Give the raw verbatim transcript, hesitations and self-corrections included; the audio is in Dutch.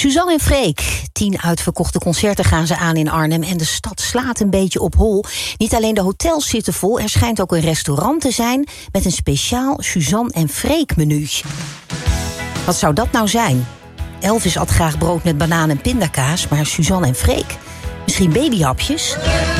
Suzanne en Freek. Tien uitverkochte concerten gaan ze aan in Arnhem en de stad slaat een beetje op hol. Niet alleen de hotels zitten vol, er schijnt ook een restaurant te zijn met een speciaal Suzanne en Freek menu. Wat zou dat nou zijn? Elvis at graag brood met banaan en pindakaas, maar Suzanne en Freek? Misschien babyhapjes?